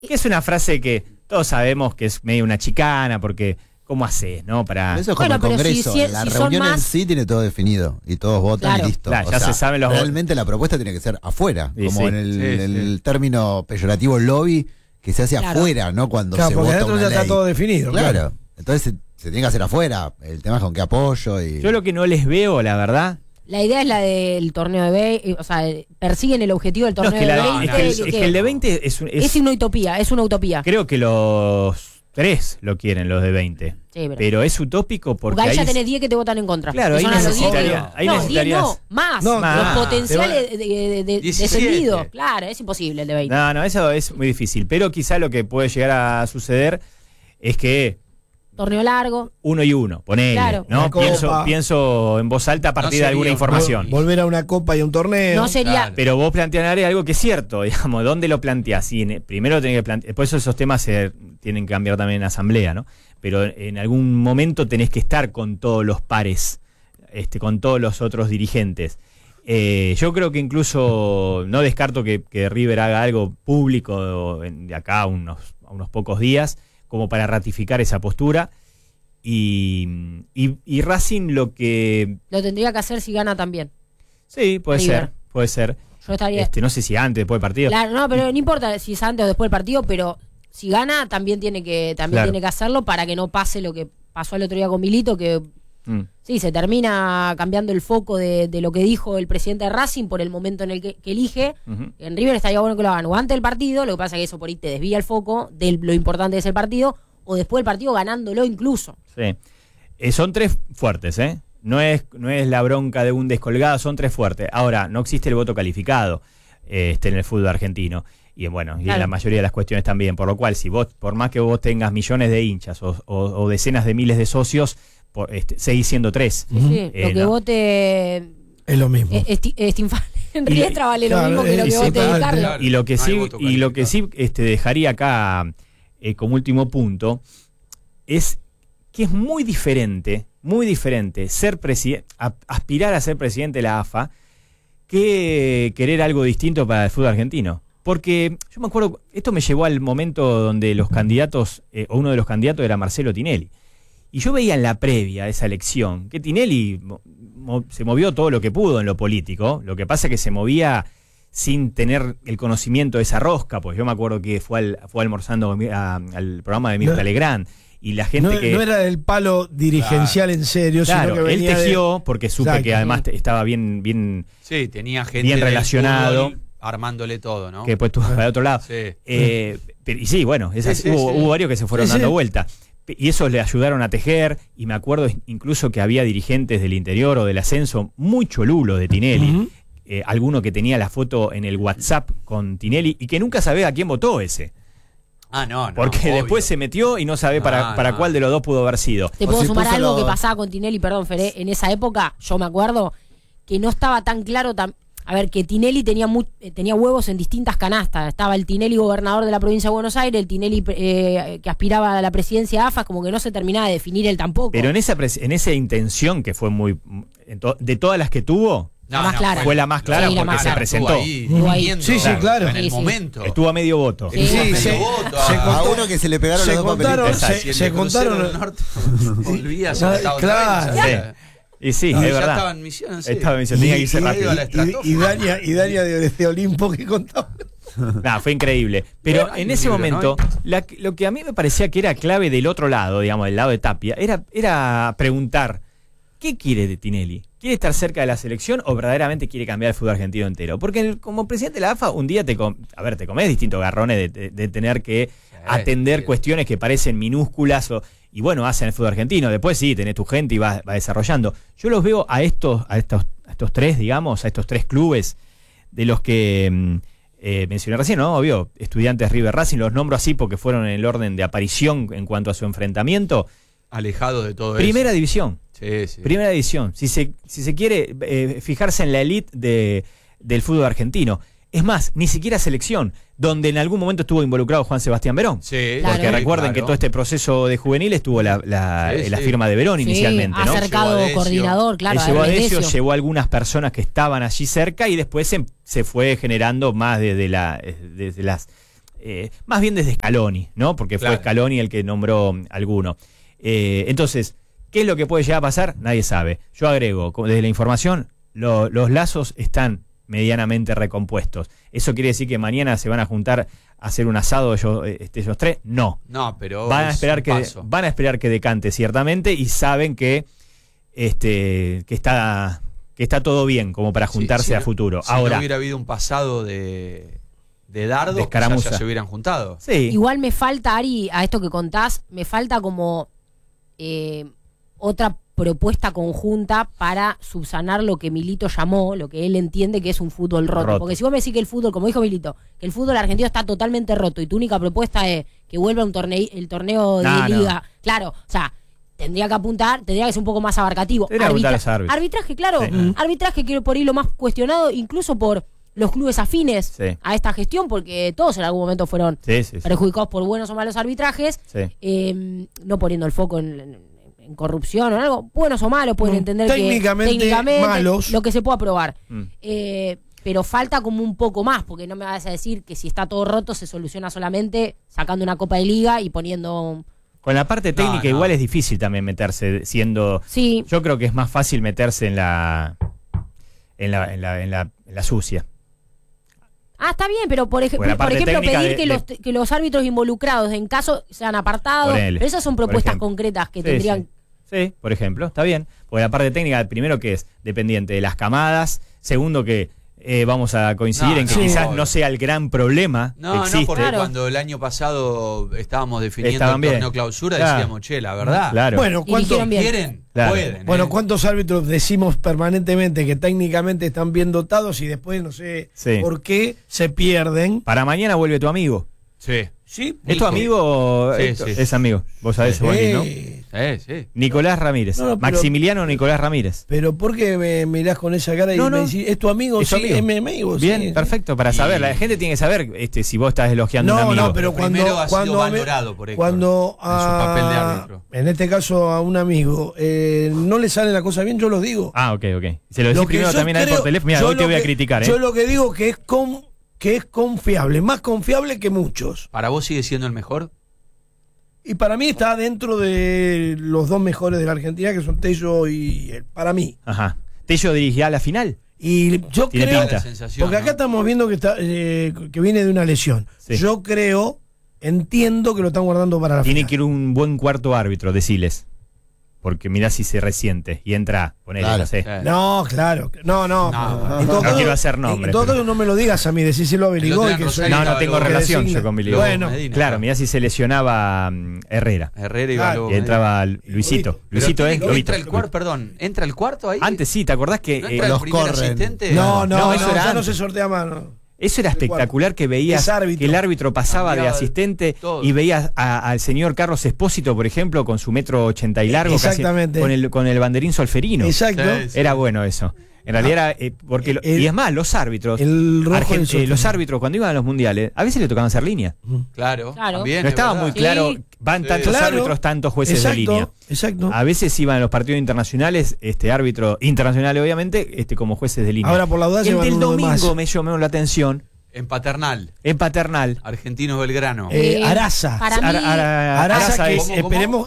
Que es una frase que todos sabemos que es medio una chicana, porque ¿cómo haces, no? Para... Eso es como el Congreso, la reunión en sí tiene todo definido y todos votan y listo. Claro, ya se saben los realmente la propuesta tiene que ser afuera, como en el término peyorativo lobby, que se hace afuera, ¿no? Cuando se vota una ley. Ya está todo definido. Claro. Entonces se tiene que hacer afuera. El tema es con qué apoyo y... Yo lo que no les veo, la verdad... La idea es la del torneo de 20, o sea, persiguen el objetivo del torneo de 20. Es que el de 20 es una utopía, es una utopía. Creo que los 3 lo quieren, los de 20. Sí, pero es utópico porque ahí ya tenés 10 que te votan en contra. Claro, ahí necesitarías... más. Los potenciales descendidos. Claro, es imposible el de 20. No, eso es muy difícil. Pero quizá lo que puede llegar a suceder es que... Torneo largo. 1 y 1, ponele, claro. ¿no? Pienso en voz alta a partir de alguna información. Volver a una copa y a un torneo. No sería. Claro. Pero vos plantearás algo que es cierto, digamos, ¿dónde lo planteás? Primero tenés que plantear, después esos temas se tienen que cambiar también en asamblea, ¿no? Pero en algún momento tenés que estar con todos los pares, con todos los otros dirigentes. Yo creo que incluso no descarto que River haga algo público de acá a unos pocos días, como para ratificar esa postura, y Racing lo tendría que hacer si gana también. Sí, puede ser. Yo estaría... no sé si antes, después del partido. Claro, no, pero no importa si es antes o después del partido, pero si gana también tiene que hacerlo para que no pase lo que pasó el otro día con Milito, que sí, se termina cambiando el foco de lo que dijo el presidente de Racing por el momento en el que elige. En River estaría bueno que lo hagan o antes del partido, lo que pasa es que eso por ahí te desvía el foco de lo importante que es el partido, o después del partido ganándolo incluso. Sí. Son 3 fuertes, ¿eh? No es la bronca de un descolgado, son 3 fuertes. Ahora, no existe el voto calificado en el fútbol argentino. Y bueno, y en la mayoría de las cuestiones también. Por lo cual, si vos, por más que vos tengas millones de hinchas o decenas de miles de socios, seguís siendo 3. Sí, lo que vote es lo mismo. En Riestra vale lo mismo que lo que vote Carlos. Y lo que sí dejaría acá como último punto es que es muy diferente ser aspirar a ser presidente de la AFA que querer algo distinto para el fútbol argentino. Porque yo me acuerdo, esto me llevó al momento donde los candidatos, o uno de los candidatos era Marcelo Tinelli. Y yo veía en la previa de esa elección que Tinelli se movió todo lo que pudo en lo político. Lo que pasa es que se movía sin tener el conocimiento de esa rosca. Pues yo me acuerdo que fue almorzando al programa de Mirta Legrand. Y la gente no era el palo dirigencial en serio, sino que venía él tejió, porque supe que además estaba bien sí, tenía gente bien relacionado. Armándole todo, ¿no? Que después estuvo para el otro lado. Sí. Y sí, bueno, hubo varios que se fueron dando vuelta. Y esos le ayudaron a tejer, y me acuerdo incluso que había dirigentes del interior o del ascenso muy cholulos de Tinelli, alguno que tenía la foto en el WhatsApp con Tinelli y que nunca sabía a quién votó ese. No. Porque obvio. Después se metió y no sabe para cuál de los dos pudo haber sido. Te puedo sumar algo que pasaba con Tinelli, perdón, Feré, en esa época, yo me acuerdo que no estaba tan claro... A ver, que Tinelli tenía huevos en distintas canastas. Estaba el Tinelli gobernador de la provincia de Buenos Aires, el Tinelli que aspiraba a la presidencia de AFA, como que no se terminaba de definir él tampoco. Pero en esa intención que fue de todas las que tuvo, fue la más clara, porque se presentó. Sí, claro. En el momento. Estuvo a medio voto. A uno que se le pegaron los dos papelitos. Se contaron. Claro. Y sí, es verdad. Ya estaba en misión, sí. Estaba en misión, tenía que irse rápido. Y Dania de Olimpo que contaba. Fue increíble. Pero en ese momento, lo que a mí me parecía que era clave del otro lado, digamos, del lado de Tapia, era preguntar, ¿qué quiere de Tinelli? ¿Quiere estar cerca de la selección o verdaderamente quiere cambiar el fútbol argentino entero? Porque como presidente de la AFA, un día te comés distintos garrones de tener que atender cuestiones que parecen minúsculas y bueno, hacen el fútbol argentino. Después sí, tenés tu gente y va desarrollando. Yo los veo a estos 3, digamos, a estos 3 clubes de los que mencioné recién, ¿no? Obvio, Estudiantes, River, Racing, los nombro así porque fueron en el orden de aparición en cuanto a su enfrentamiento. Alejado de todo Primera eso. División. Sí. Primera división. Si se quiere fijarse en la elite del fútbol argentino. Es más, ni siquiera selección, donde en algún momento estuvo involucrado Juan Sebastián Verón. Sí, porque recuerden que todo este proceso de juveniles tuvo la firma de Verón inicialmente, ¿no? Acercado coordinador, claro. Llevó a Decio, llevó a algunas personas que estaban allí cerca y después se fue generando más desde las más bien desde Scaloni, ¿no? Porque fue Claro. Scaloni el que nombró alguno. Entonces, ¿qué es lo que puede llegar a pasar? Nadie sabe. Yo agrego, desde la información, los lazos están medianamente recompuestos. ¿Eso quiere decir que mañana se van a juntar a hacer un asado ellos tres? No. No, pero Van a es esperar un que paso. decante ciertamente y saben que está todo bien como para juntarse a futuro. Si Ahora, no hubiera habido un pasado de dardo, de escaramuza. ya se hubieran juntado. sí. Igual me falta, Ari, a esto que contás, me falta como otra propuesta conjunta para subsanar lo que Milito llamó, lo que él entiende que es un fútbol roto. Porque si vos me decís que el fútbol, como dijo Milito, que el fútbol argentino está totalmente roto y tu única propuesta es que vuelva el torneo de liga, claro, o sea, tendría que ser un poco más abarcativo. Tendría que apuntar a los árbitros. Arbitraje, claro, Sí. arbitraje que por ahí lo más cuestionado, incluso por los clubes afines Sí. a esta gestión, porque todos en algún momento fueron Sí. perjudicados por buenos o malos arbitrajes, no poniendo el foco en corrupción o en algo, buenos o malos, pueden entender técnicamente que técnicamente malos. lo que se pueda probar. Mm. Pero falta como un poco más, porque no me vas a decir que si está todo roto se soluciona solamente sacando una Copa de Liga y poniendo... Con la parte técnica no. igual es difícil también meterse, siendo... Sí, Yo creo que es más fácil meterse en la sucia. está bien, pero por Porque la parte ejemplo técnica pedir que los árbitros involucrados en caso sean apartados, Ponele, pero esas son por propuestas ejemplo. concretas que Sí, tendrían... Sí, por ejemplo, está bien. Porque la parte técnica, primero que es dependiente de las camadas, segundo que vamos a coincidir en que sí. quizás no sea el gran problema que No, existe. no, porque Claro. cuando el año pasado estábamos definiendo Estaban el bien. torneo clausura, Claro. decíamos, che, la verdad, Claro. Bueno, Dirigieron ¿cuántos, bien. quieren, Claro. pueden. bueno, ¿cuántos árbitros decimos permanentemente que técnicamente están bien dotados y después no sé Sí. por qué se pierden? Para mañana vuelve tu amigo. Sí, ¿Sí? ¿Es tu amigo? Sí, Es- sí. Es amigo. Vos sabés, Joaquín, ¿no? sí. Nicolás Ramírez. No, no, pero- Maximiliano Nicolás Ramírez. Pero ¿por qué me mirás con esa cara y No, me no. decís, ¿es tu amigo? ¿Es tu Sí, amigo? es mi amigo. Bien, sí. perfecto, para saber. La gente tiene que saber si vos estás elogiando a un No, amigo. no, pero Primero ha sido cuando valorado por Héctor cuando en su papel de árbitro. en este caso a un amigo no le sale la cosa bien, yo lo digo. Ah, ok. Se lo decís Lo que primero yo también a él por creo- teléfono. Mira, yo hoy te lo voy a que- criticar, ¿eh? Yo lo que digo que es confiable, más confiable que muchos. ¿Para vos sigue siendo el mejor? Y para mí está dentro de los dos mejores de la Argentina, que son Tello y él, para mí. Ajá. ¿Tello dirigirá la final? Y yo Tiene creo, pinta. La sensación, porque acá ¿no? estamos viendo que está que viene de una lesión. Sí. Yo entiendo que lo están guardando para la Tiene final. que ir un buen cuarto árbitro, deciles. Porque mirá si se resiente y entra, ponele, Claro. no sé. No, claro. No. No, En todo no caso- quiero hacer nombres, En todo pero- caso, no me lo digas a mí, decíselo a El Beligoy, otro día que en soy. Rosario No, no tengo Lobo relación Medina. yo con Billy. Bueno, Medina. Claro, mirá si se lesionaba Herrera. Herrera y Claro. Balbo. Y entraba Luisito. Pero Luisito, tiene que- Lobito. entra el cuarto, perdón, entra el cuarto ahí. Antes sí, ¿te acordás que ¿No entra el los primer corren. asistente? No, No, eso era ya no antes. se sortea más. No. eso era espectacular que veías Es árbitro. que el árbitro pasaba de Cambiaba asistente todo. y veías al señor Carlos Espósito, por ejemplo, con su 1,80 m y largo, casi, Exactamente. con el banderín solferino. Exacto. Sí. Era bueno eso. En realidad era porque y es más, los árbitros, El rojo del sol. los árbitros cuando iban a los mundiales, a veces le tocaban hacer línea. Claro, Claro. también, No es estaba verdad. muy claro, Sí. van Sí. tantos Claro. árbitros, tantos jueces de línea. Exacto. A veces iban a los partidos internacionales, árbitros internacionales obviamente, como jueces de línea. Ahora por la duda El llevan del uno de domingo más. me llamó la atención, En Paternal, en Paternal. Argentinos Belgrano. Araza. Para mí, Araza Araza que es- ¿Cómo? esperemos.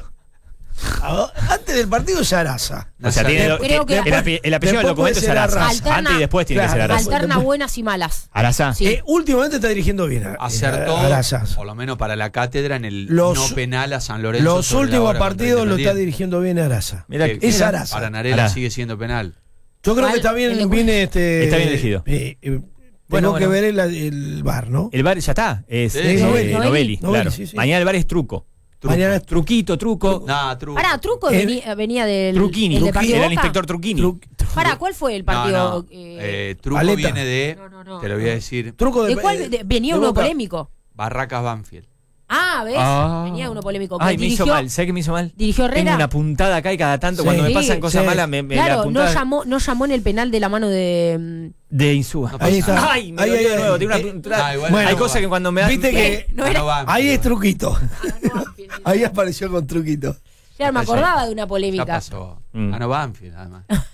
Antes del partido es Araza. O sea, tiene Creo que el apellido del después documento puede es ser Araza. Arraza. Antes y después tiene que ser Claro. Araza. alterna buenas y malas. Araza. Sí. Últimamente está dirigiendo bien. Acertó, Araza. por lo menos para la cátedra, en el Los- no penal a San Lorenzo. Los sobre la últimos hora contra partidos lo está Independiente. dirigiendo bien Araza. Mira, Que- Es mira, Araza. Para Narela Araza. sigue siendo penal. Yo creo que está El bien, de- viene Está bien elegido. Tengo Bueno, que bueno. ver el bar, ¿no? El bar ya está, es Sí, Novelli. Novelli, claro. Novelli, sí, sí. Mañana el bar es truco. Mañana es Truquito, truco. Nah, truco. Pará, Truco venía del Truquini, el de partido era el Boca. inspector Truquini. Pará, ¿cuál fue el No, partido? no. Truco Paleta. viene de, No. te lo voy a decir, Truco ¿De cuál? Venía de uno Boca. polémico. Barracas Banfield. Ah, ¿ves? Ah. Venía uno polémico. Ay, me hizo Dirigió- mal. ¿Sabes qué me hizo mal? Dirigió Herrera. Tengo una puntada acá y cada tanto, Sí. cuando me Sí, pasan cosas sí. malas, me la Claro, puntada no llamó en el penal de la mano de... de Insúa. No Ahí pasa está. nada. Ay, me Ahí, dolió ahí, de nuevo. ahí. Tengo una puntada. Ah, igual Bueno, Hay no cosas va. que cuando me dan... Viste que no era- Banfield. ahí es truquito. Banfield. Ahí apareció con truquito. Claro, me acordaba de una Ya polémica. pasó. Mm. Ganó Banfield, además.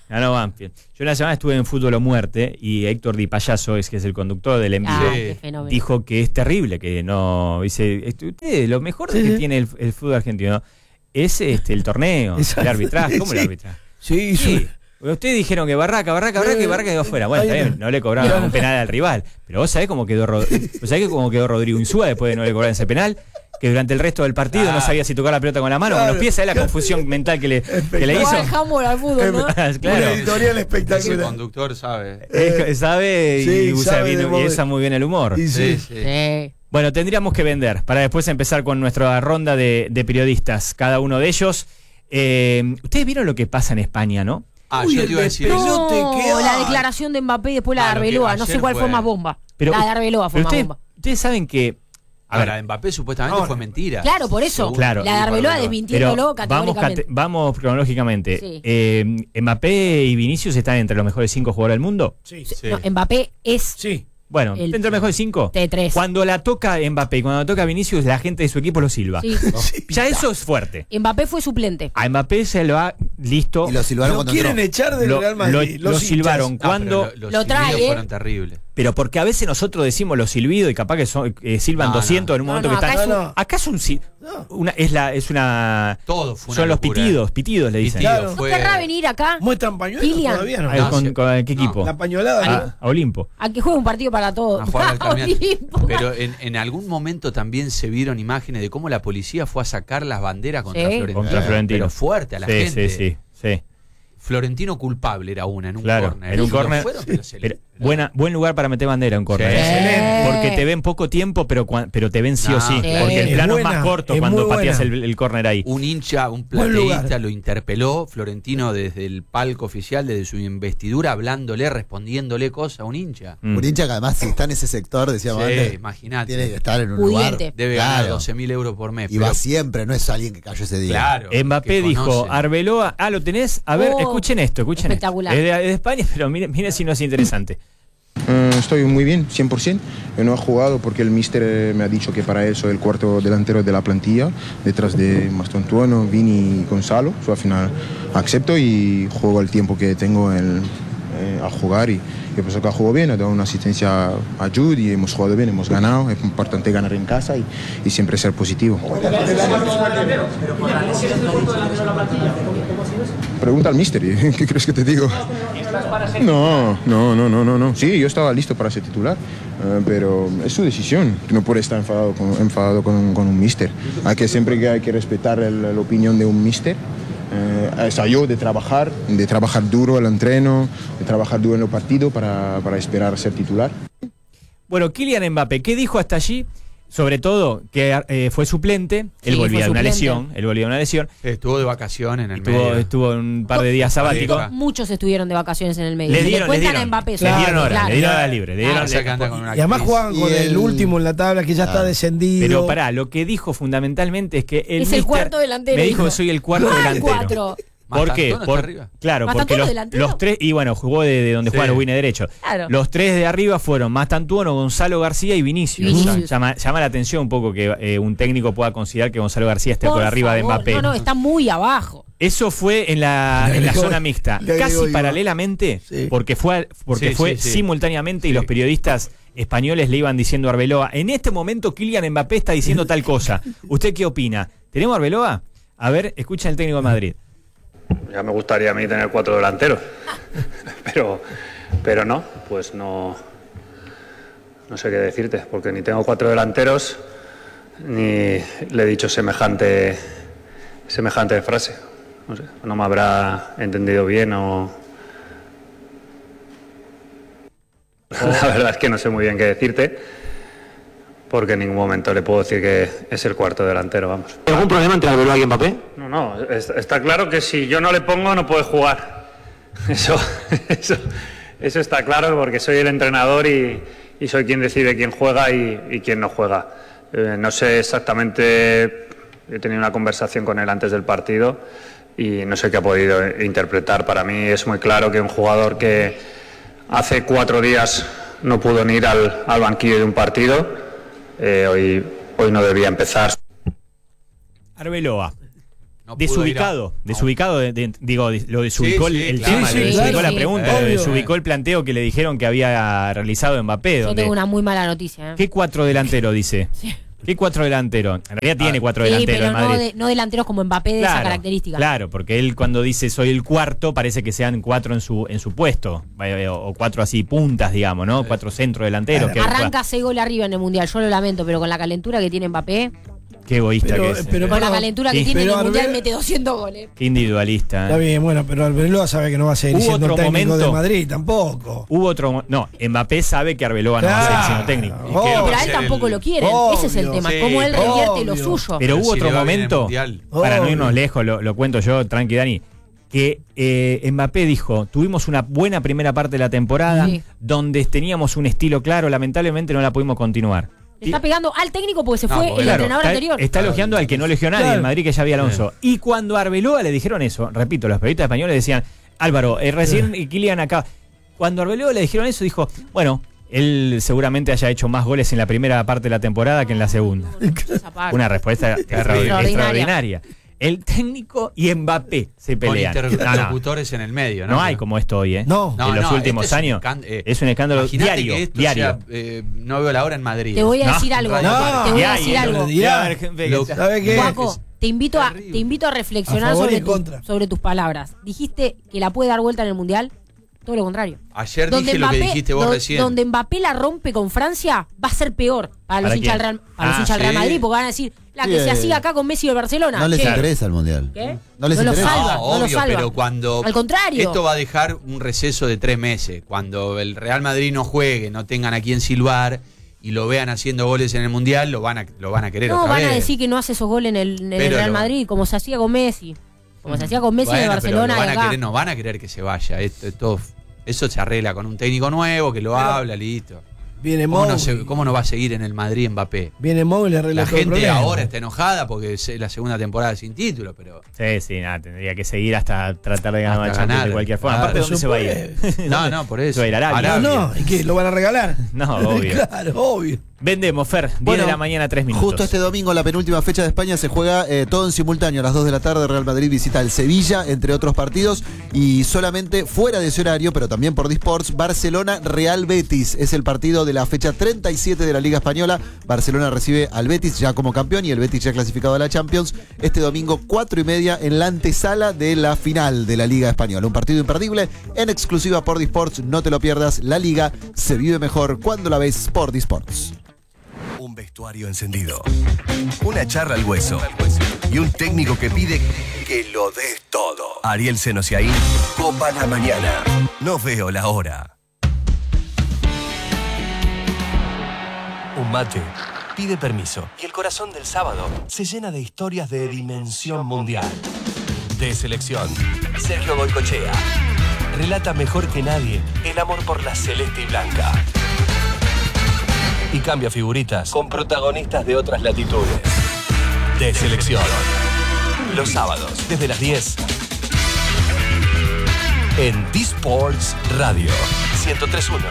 Ganó Banfield. Yo una semana estuve en Fútbol o Muerte y Héctor Di Payaso, que es el conductor del envío, dijo que es terrible, que no... Dice, ustedes, lo mejor que tiene el fútbol argentino es el torneo, el arbitraje. ¿Cómo el arbitraje? Sí. Ustedes dijeron que Barraca y Barraca quedó afuera. Bueno, está bien, no le cobraron un penal al rival. Pero vos sabés cómo quedó Rodrigo Insúa después de no le cobraron ese penal, que durante el resto del partido no sabía si tocar la pelota con la mano o con los pies. ¿Sabés la confusión mental que le hizo? Dejamos al fútbol, ¿no? Claro. Una editorial espectacular. El conductor sabe. Sabe y usa muy bien el humor. Sí. Bueno, tendríamos que vender para después empezar con nuestra ronda de periodistas, cada uno de ellos. Ustedes vieron lo que pasa en España, ¿no? Yo te iba a decir No, la declaración de Mbappé y después la de Arbeloa. No sé cuál fue más bomba. La de Arbeloa fue más bomba. Ustedes saben que... Ahora, Mbappé supuestamente fue mentira. Claro, por eso. Claro. La de Arbeloa desmintiéndolo categóricamente. Vamos cronológicamente. Sí. ¿Mbappé y Vinicius están entre los mejores 5 jugadores del mundo? Sí. No, Mbappé es... Sí. Bueno, entre los mejores 5. T3. Cuando la toca Mbappé y cuando la toca Vinicius, la gente de su equipo lo silba. Sí. Ya eso es fuerte. Mbappé fue suplente. A Mbappé se lo ha listo. Y lo silbaron Lo quieren echar del Real Madrid. Lo silbaron cuando... Los trae, silbidos fueron terribles. Pero porque a veces nosotros decimos los silbidos y capaz que silban 200 en un momento que están... Acá es un... Es una... Todo fue una son locura. los pitidos le dicen. Claro. ¿No querrá venir acá? ¿Muestran pañuelos Kylian. todavía? No. ¿Con qué equipo? La pañolada. A Olimpo. A que juegue un partido para todos. A jugar al Caminante. Olimpo. Pero en algún momento también se vieron imágenes de cómo la policía fue a sacar las banderas contra Florentino. Contra Florentino. Pero fuerte a la gente. Sí. Florentino culpable era una en un Claro, córner. en un córner. Buen lugar para meter bandera en córner. Excelente. Porque te ven poco tiempo, pero te ven sí o sí. Porque el plano es más corto cuando pateas el córner ahí. Un hincha, un plateísta lo interpeló, Florentino desde el palco oficial, desde su investidura, hablándole, respondiéndole cosas a un hincha. Un hincha que además si está en ese sector, decíamos antes, imagínate. tiene que estar en un Pudiente. lugar. Debe ganar 12.000 euros por mes. Y va siempre, no es alguien que cayó ese día. Claro. Mbappé dijo, Arbeloa, ¿lo tenés? A ver, escuchen esto. Espectacular. Es de España, pero miren si no es interesante. Estoy muy bien, 100%. Yo no he jugado porque el míster me ha dicho que para él soy el cuarto delantero de la plantilla, detrás de Mastantuono, Vini y Gonzalo. Al final acepto y juego el tiempo que tengo a jugar y pienso que ha jugado bien, ha dado una asistencia a Jude y hemos jugado bien, hemos ganado. Es importante ganar en casa y siempre ser positivo. Pregunta al míster, ¿qué crees que te digo? No. Sí, yo estaba listo para ser titular, pero es su decisión. No puede estar enfadado con un míster. Siempre que hay que respetar la opinión de un míster. Yo de trabajar duro el entreno, de trabajar duro en los partidos para esperar ser titular. Bueno, Kylian Mbappé, ¿qué dijo hasta allí? Sobre todo que fue suplente, él volvía de una lesión. Estuvo de vacaciones en el medio. Estuvo un par de días sabáticos. Muchos estuvieron de vacaciones en el medio. Le dieron a Mbappé. Le dieron hora libre. Y además juegan con el último en la tabla que ya está descendido. Pero pará, lo que dijo fundamentalmente es que es el cuarto delantero. Me dijo que soy el cuarto delantero. ¿Por qué? Claro, porque los tres, y bueno, jugó de donde juegan los wines derechos. Claro. Los tres de arriba fueron Mastantuono, Gonzalo García y Vinicius. Llama la atención un poco que un técnico pueda considerar que Gonzalo García esté por arriba de Mbappé. No, está muy abajo. Eso fue en la zona mixta. Casi paralelamente, porque fue simultáneamente y los periodistas españoles le iban diciendo a Arbeloa, en este momento Kylian Mbappé está diciendo tal cosa. ¿Usted qué opina? ¿Tenemos a Arbeloa? A ver, escucha el técnico de Madrid. Ya me gustaría a mí tener 4 delanteros, pero no, pues no sé qué decirte, porque ni tengo 4 delanteros, ni le he dicho semejante frase. No sé, no me habrá entendido bien o... La verdad es que no sé muy bien qué decirte, porque en ningún momento le puedo decir que es el cuarto delantero, vamos. ¿Algún problema entre Arbeloa y Mbappé? No, está claro que si yo no le pongo no puede jugar. Eso está claro, porque soy el entrenador y soy quien decide quién juega y quién no juega. No sé exactamente, he tenido una conversación con él antes del partido y no sé qué ha podido interpretar. Para mí es muy claro que un jugador que hace 4 días no pudo ni ir al banquillo de un partido, hoy no debía empezar. Arbeloa. desubicado, lo desubicó el tema, lo desubicó la pregunta, lo desubicó el planteo que le dijeron que había realizado Mbappé. Yo tengo una muy mala noticia. ¿Qué 4 delantero dice? Sí. ¿Qué 4 delanteros? En realidad tiene 4 delanteros en Madrid. No delanteros como Mbappé de esa característica. Claro, porque él cuando dice soy el cuarto, parece que sean 4 en su puesto. O 4 así puntas, digamos, ¿no? 4 centro delanteros. Arranca 6 goles arriba en el Mundial, yo lo lamento, pero con la calentura que tiene Mbappé. Qué egoísta que es. Pero con la calentura que tiene en el Mundial mete 200 goles. Qué individualista. Está bien, bueno, pero Arbeloa sabe que no va a seguir siendo el técnico de Madrid tampoco. No, Mbappé sabe que Arbeloa no va a seguir siendo técnico. Pero a él tampoco lo quieren. Ese es el tema. Cómo él revierte lo suyo. Pero hubo otro momento, para no irnos lejos, lo cuento yo, tranqui Dani, que Mbappé dijo, tuvimos una buena primera parte de la temporada, donde teníamos un estilo claro, lamentablemente no la pudimos continuar. Está pegando al técnico porque se fue el entrenador anterior. Está elogiando al que no elogió a nadie en Madrid, que ya había Alonso. Y cuando a Arbeloa le dijeron eso, repito, los periodistas españoles decían, Álvaro, recién Kylian acá. Cuando a Arbeloa le dijeron eso, dijo, bueno, él seguramente haya hecho más goles en la primera parte de la temporada que en la segunda. Una respuesta extraordinaria. El técnico y Mbappé se pelean. Con interlocutores en el medio, ¿no? No hay como esto hoy, ¿eh? No. En los últimos años es un escándalo diario. No veo la hora en Madrid. Te voy a decir algo. Te voy a decir algo. ¿Sabe qué? Juaco, te invito a reflexionar sobre tus palabras. Dijiste que la puede dar vuelta en el Mundial. Todo lo contrario. Ayer dije lo que dijiste vos recién. Donde Mbappé la rompe con Francia, va a ser peor para los hinchas del Real Madrid, porque van a decir, la que se hacía acá con Messi del Barcelona. No les interesa el Mundial. ¿Qué? No les interesa. No lo salva. Pero cuando... Al contrario. Esto va a dejar un receso de 3 meses. Cuando el Real Madrid no juegue, no tengan a quien silbar y lo vean haciendo goles en el Mundial, lo van a querer otra vez. No, van a decir que no hace esos goles en el Real Madrid, como se hacía con Messi. Como se hacía con Messi en el Barcelona. No van a querer que se vaya. Eso se arregla con un técnico nuevo que lo habla, listo. Viene ¿Cómo no va a seguir en el Madrid Mbappé? Viene Móvil y arregla todo el problema. La gente ahora está enojada porque es la segunda temporada sin título, pero... Sí, nada, tendría que seguir hasta tratar de ganar Champions de cualquier forma. Aparte, ¿dónde se va a ir? No, por eso. Se va a ir a Arabia. No, ¿y qué? ¿Lo van a regalar? No, obvio. Claro, obvio. Vendemos, Fer, 10 de la mañana, 3 minutos. Justo este domingo, la penúltima fecha de España, se juega todo en simultáneo. A las 2 de la tarde, Real Madrid visita el Sevilla, entre otros partidos. Y solamente fuera de ese horario, pero también por Disports, Barcelona-Real Betis. Es el partido de la fecha 37 de la Liga Española. Barcelona recibe al Betis ya como campeón y el Betis ya clasificado a la Champions. Este domingo, 4:30, en la antesala de la final de la Liga Española. Un partido imperdible, en exclusiva por Disports. No te lo pierdas. La Liga se vive mejor cuando la ves por Disports. Un vestuario encendido, una charla al hueso y un técnico que pide que lo des todo. Ariel Senosiaín, Copa la Mañana. No veo la hora. Un mate pide permiso y el corazón del sábado se llena de historias de dimensión mundial. De selección, Sergio Goycochea relata mejor que nadie el amor por la celeste y blanca. Y cambia figuritas con protagonistas de otras latitudes. De selección. Los sábados, desde las 10. En Disports Radio 103.1.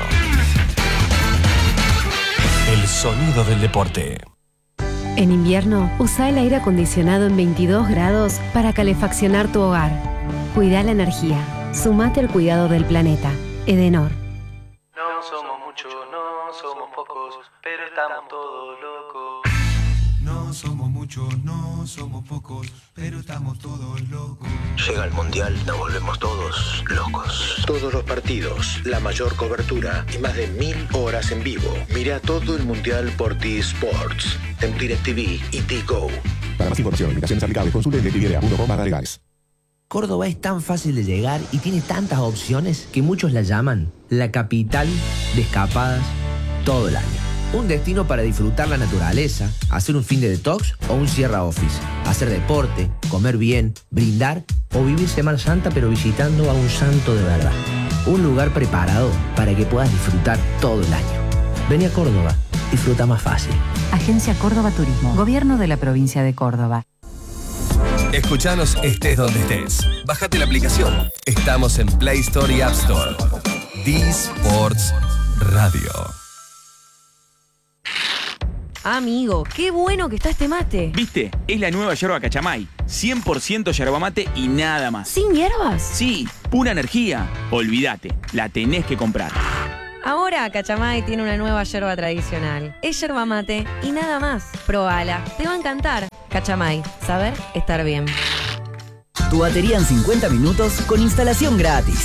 El sonido del deporte. En invierno, usa el aire acondicionado en 22 grados para calefaccionar tu hogar. Cuida la energía. Sumate al cuidado del planeta. Edenor. No somos muchos, no somos pocos, pero estamos todos locos. No somos muchos, no somos pocos, pero estamos todos locos. Llega el Mundial, nos volvemos todos locos. Todos los partidos, la mayor cobertura y más de 1000 horas en vivo. Mira todo el Mundial por T-Sports, en DirecTV y T-Go. Para más información, limitaciones aplicables, consulte DirecTV.com/legales. Córdoba es tan fácil de llegar y tiene tantas opciones que muchos la llaman la capital de escapadas todo el año. Un destino para disfrutar la naturaleza, hacer un fin de detox o un Sierra Office, hacer deporte, comer bien, brindar o vivir Semana Santa pero visitando a un santo de verdad. Un lugar preparado para que puedas disfrutar todo el año. Vení a Córdoba, disfruta más fácil. Agencia Córdoba Turismo, Gobierno de la Provincia de Córdoba. Escuchanos estés donde estés. Bájate la aplicación. Estamos en Play Store y App Store. Disports Radio. Amigo, qué bueno que está este mate. ¿Viste? Es la nueva yerba Cachamay. 100% yerba mate y nada más. ¿Sin hierbas? Sí, pura energía. Olvídate, la tenés que comprar. Ahora Cachamay tiene una nueva yerba tradicional. Es yerba mate y nada más. Probala, te va a encantar. Cachamay, saber estar bien. Tu batería en 50 minutos con instalación gratis.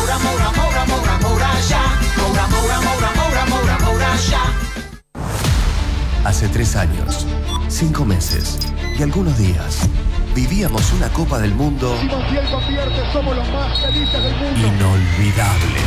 Hace 3 años, 5 meses y algunos días, vivíamos una Copa del Mundo inolvidable.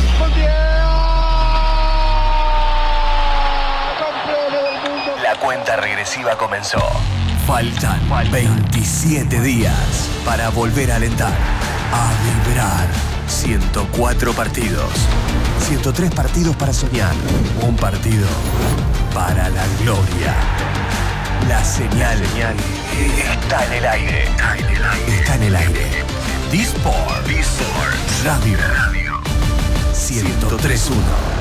La cuenta regresiva comenzó. Faltan 27 días para volver a alentar, a vibrar. 104 partidos, 103 partidos para soñar, un partido para la gloria. La señal está en el aire. Está en el aire. D-Sport Radio 103.1.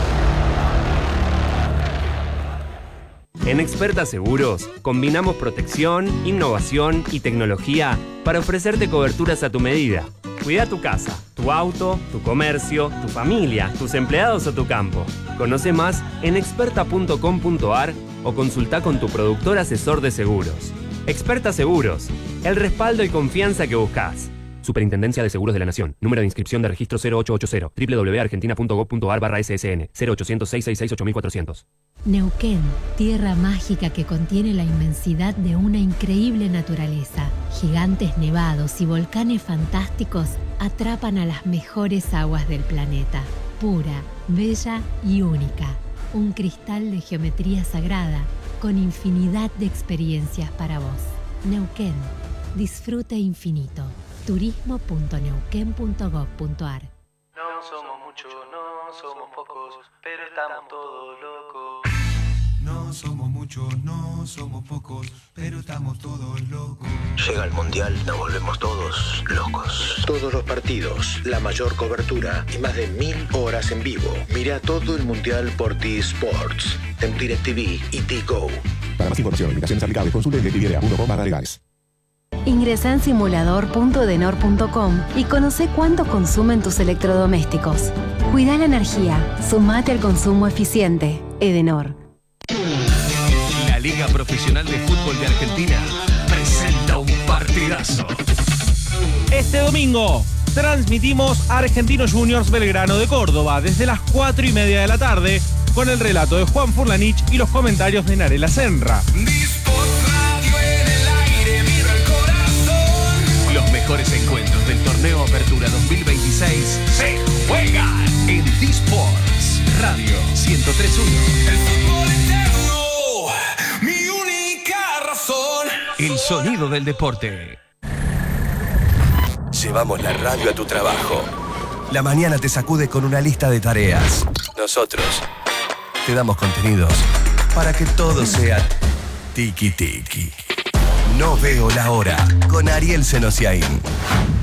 En Experta Seguros, combinamos protección, innovación y tecnología para ofrecerte coberturas a tu medida. Cuida tu casa, tu auto, tu comercio, tu familia, tus empleados o tu campo. Conoce más en experta.com.ar o consulta con tu productor asesor de seguros. Experta Seguros, el respaldo y confianza que buscas. Superintendencia de Seguros de la Nación. Número de inscripción de registro 0880 www.argentina.gov.ar/ssn 0800-666-8400. Neuquén, tierra mágica que contiene la inmensidad de una increíble naturaleza. Gigantes nevados y volcanes fantásticos atrapan a las mejores aguas del planeta. Pura, bella y única. Un cristal de geometría sagrada con infinidad de experiencias para vos. Neuquén, disfrute infinito. turismo.neuquén.gov.ar. No somos muchos, no somos pocos, pero estamos todos locos. No somos muchos, no somos pocos, pero estamos todos locos. Llega el Mundial, nos volvemos todos locos. Todos los partidos, la mayor cobertura y más de 1000 horas en vivo. Mira todo el Mundial por T-Sports, en DirecTV y T-Go. Para más información, limitaciones aplicables, consulte en DirecTV.com/legales. Ingresá en simulador.edenor.com y conoce cuánto consumen tus electrodomésticos. Cuida la energía, sumate al consumo eficiente. Edenor. La Liga Profesional de Fútbol de Argentina presenta un partidazo. Este domingo transmitimos Argentinos Juniors Belgrano de Córdoba desde las 4:30 de la tarde con el relato de Juan Furlanich y los comentarios de Narela Senra. Los mejores encuentros del torneo Apertura 2026 se juegan en D-Sports Radio 103.1. El fútbol eterno, mi única razón. El sonido del deporte. Llevamos la radio a tu trabajo. La mañana te sacude con una lista de tareas. Nosotros te damos contenidos para que todo sea tiki-tiki. No veo la hora con Ariel Senosiaín.